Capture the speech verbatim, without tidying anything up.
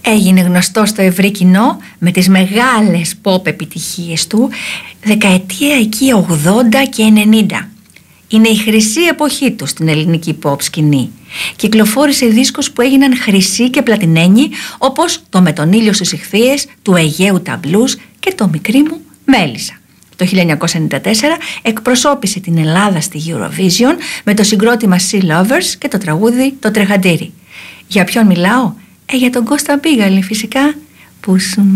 Έγινε γνωστό στο ευρύ κοινό με τις μεγάλες pop επιτυχίες του δεκαετία εκεί ογδόντα και ενενήντα. Είναι η χρυσή εποχή του στην ελληνική pop σκηνή. Κυκλοφόρησε δίσκους που έγιναν χρυσοί και πλατινένοι, όπως το «Με τον ήλιο στις ιχθύες», του Αιγαίου τα Blues και το «Μικρή μου Μέλισσα». Το χίλια εννιακόσια ενενήντα τέσσερα εκπροσώπησε την Ελλάδα στη Eurovision με το συγκρότημα Sea Lovers και το τραγούδι «Το Τρεχαντήρι». Για ποιον μιλάω? Ε, για τον Κώστα Μπίγαλη φυσικά, που σου